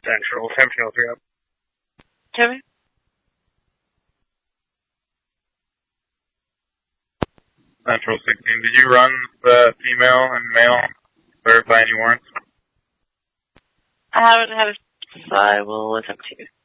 Central 1003 up. Kevin? Central 16. Did you run the female and male? Verify any warrants? I haven't had a... So I will look up to you.